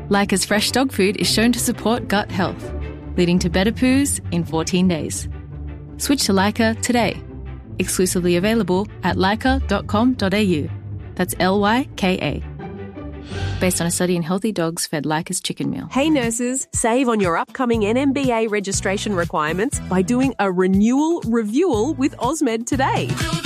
Lyca's fresh dog food is shown to support gut health, leading to better poos in 14 days. Switch to Lyca today. Exclusively available at lyca.com.au. That's Lyka. Based on a study in healthy dogs fed Lyca's chicken meal. Hey nurses, save on your upcoming NMBA registration requirements by doing a renewal review with Osmed today.